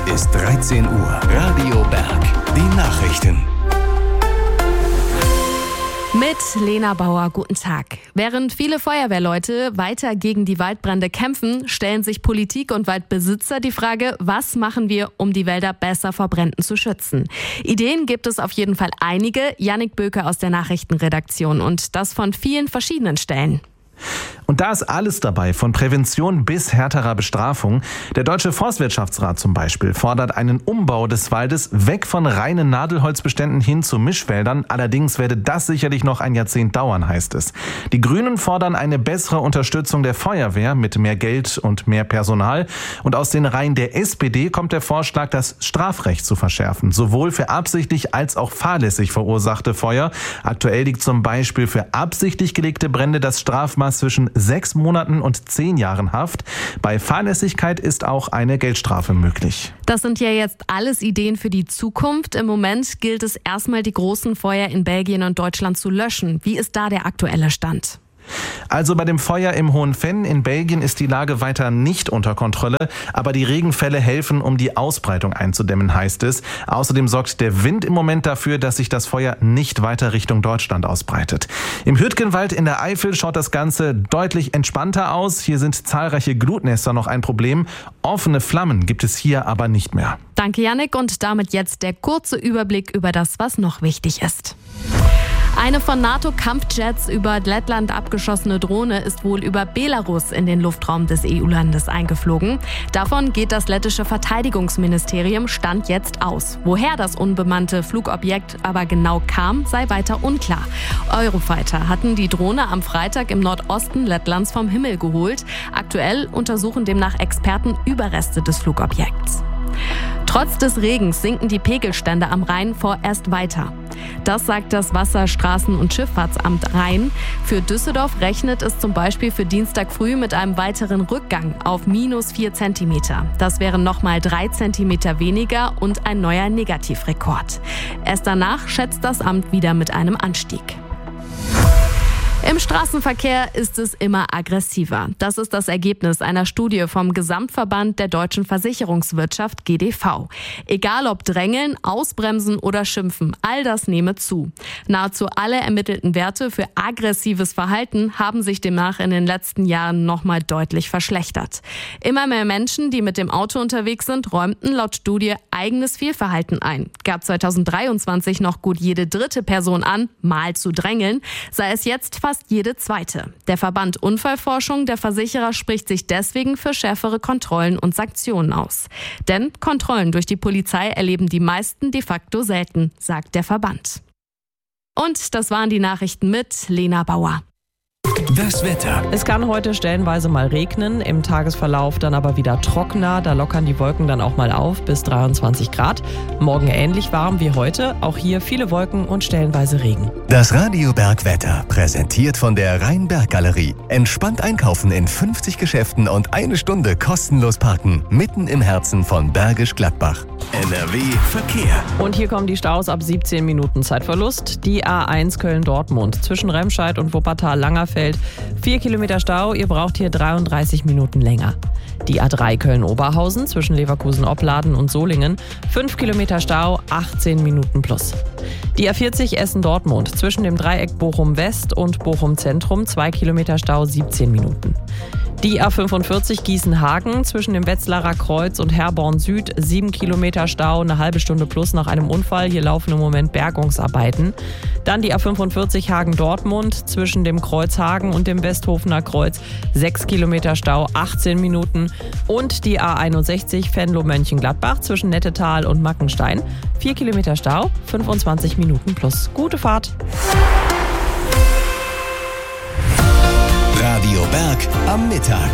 ist 13 Uhr. Radio Berg. Die Nachrichten. Mit Lena Bauer, guten Tag. Während viele Feuerwehrleute weiter gegen die Waldbrände kämpfen, stellen sich Politik und Waldbesitzer die Frage, was machen wir, um die Wälder besser vor Bränden zu schützen? Ideen gibt es auf jeden Fall einige. Jannik Böke aus der Nachrichtenredaktion und das von vielen verschiedenen Stellen. Und da ist alles dabei, von Prävention bis härterer Bestrafung. Der Deutsche Forstwirtschaftsrat zum Beispiel fordert einen Umbau des Waldes weg von reinen Nadelholzbeständen hin zu Mischwäldern. Allerdings werde das sicherlich noch ein Jahrzehnt dauern, heißt es. Die Grünen fordern eine bessere Unterstützung der Feuerwehr mit mehr Geld und mehr Personal. Und aus den Reihen der SPD kommt der Vorschlag, das Strafrecht zu verschärfen. Sowohl für absichtlich als auch fahrlässig verursachte Feuer. Aktuell liegt zum Beispiel für absichtlich gelegte Brände das Strafmaß zwischen 6 Monaten und 10 Jahren Haft. Bei Fahrlässigkeit ist auch eine Geldstrafe möglich. Das sind ja jetzt alles Ideen für die Zukunft. Im Moment gilt es erstmal, die großen Feuer in Belgien und Deutschland zu löschen. Wie ist da der aktuelle Stand? Also bei dem Feuer im Hohen Venn in Belgien ist die Lage weiter nicht unter Kontrolle, aber die Regenfälle helfen, um die Ausbreitung einzudämmen, heißt es. Außerdem sorgt der Wind im Moment dafür, dass sich das Feuer nicht weiter Richtung Deutschland ausbreitet. Im Hüttgenwald in der Eifel schaut das Ganze deutlich entspannter aus. Hier sind zahlreiche Glutnester noch ein Problem. Offene Flammen gibt es hier aber nicht mehr. Danke, Jannik. Und damit jetzt der kurze Überblick über das, was noch wichtig ist. Eine von NATO-Kampfjets über Lettland abgeschossene Drohne ist wohl über Belarus in den Luftraum des EU-Landes eingeflogen. Davon geht das lettische Verteidigungsministerium Stand jetzt aus. Woher das unbemannte Flugobjekt aber genau kam, sei weiter unklar. Eurofighter hatten die Drohne am Freitag im Nordosten Lettlands vom Himmel geholt. Aktuell untersuchen demnach Experten Überreste des Flugobjekts. Trotz des Regens sinken die Pegelstände am Rhein vorerst weiter. Das sagt das Wasser-, Straßen- und Schifffahrtsamt Rhein. Für Düsseldorf rechnet es zum Beispiel für Dienstag früh mit einem weiteren Rückgang auf -4 Zentimeter. Das wären nochmal 3 Zentimeter weniger und ein neuer Negativrekord. Erst danach schätzt das Amt wieder mit einem Anstieg. Im Straßenverkehr ist es immer aggressiver. Das ist das Ergebnis einer Studie vom Gesamtverband der deutschen Versicherungswirtschaft GDV. Egal ob drängeln, ausbremsen oder schimpfen, all das nehme zu. Nahezu alle ermittelten Werte für aggressives Verhalten haben sich demnach in den letzten Jahren nochmal deutlich verschlechtert. Immer mehr Menschen, die mit dem Auto unterwegs sind, räumten laut Studie eigenes Fehlverhalten ein. Gab 2023 noch gut jede dritte Person an, mal zu drängeln, sei es jetzt fast jede zweite. Der Verband Unfallforschung der Versicherer spricht sich deswegen für schärfere Kontrollen und Sanktionen aus. Denn Kontrollen durch die Polizei erleben die meisten de facto selten, sagt der Verband. Und das waren die Nachrichten mit Lena Bauer. Das Wetter. Es kann heute stellenweise mal regnen, im Tagesverlauf dann aber wieder trockener. Da lockern die Wolken dann auch mal auf bis 23 Grad. Morgen ähnlich warm wie heute, auch hier viele Wolken und stellenweise Regen. Das Radio Berg Wetter, präsentiert von der Rhein-Berg-Galerie. Entspannt einkaufen in 50 Geschäften und 1 Stunde kostenlos parken, mitten im Herzen von Bergisch Gladbach. NRW Verkehr. Und hier kommen die Staus ab 17 Minuten Zeitverlust. Die A1 Köln-Dortmund zwischen Remscheid und Wuppertal-Langerfeld. 4 Kilometer Stau, ihr braucht hier 33 Minuten länger. Die A3 Köln-Oberhausen zwischen Leverkusen-Opladen und Solingen. 5 Kilometer Stau, 18 Minuten plus. Die A40 Essen-Dortmund zwischen dem Dreieck Bochum-West und Bochum-Zentrum. 2 Kilometer Stau, 17 Minuten. Die A45 Gießen-Hagen zwischen dem Wetzlarer Kreuz und Herborn Süd, 7 Kilometer Stau, eine halbe Stunde plus nach einem Unfall. Hier laufen im Moment Bergungsarbeiten. Dann die A45 Hagen-Dortmund zwischen dem Kreuz Hagen und dem Westhofener Kreuz, 6 Kilometer Stau, 18 Minuten. Und die A61 Venlo-Mönchengladbach zwischen Nettetal und Mackenstein, 4 Kilometer Stau, 25 Minuten plus. Gute Fahrt! Radio Berg am Mittag.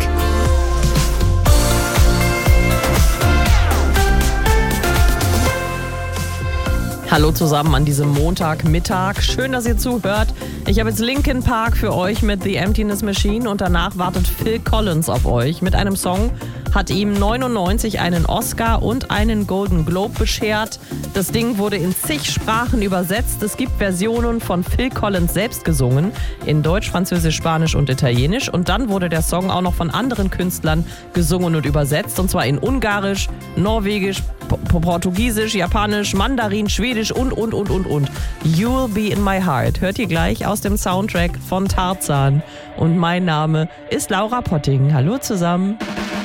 Hallo zusammen an diesem Montagmittag. Schön, dass ihr zuhört. Ich habe jetzt Linkin Park für euch mit The Emptiness Machine und danach wartet Phil Collins auf euch. Mit einem Song hat ihm 99 einen Oscar und einen Golden Globe beschert. Das Ding wurde in zig Sprachen übersetzt. Es gibt Versionen von Phil Collins selbst gesungen, in Deutsch, Französisch, Spanisch und Italienisch. Und dann wurde der Song auch noch von anderen Künstlern gesungen und übersetzt. Und zwar in Ungarisch, Norwegisch, Portugiesisch, Japanisch, Mandarin, Schwedisch und. You'll Be in My Heart hört ihr gleich aus dem Soundtrack von Tarzan. Und mein Name ist Laura Potting. Hallo zusammen.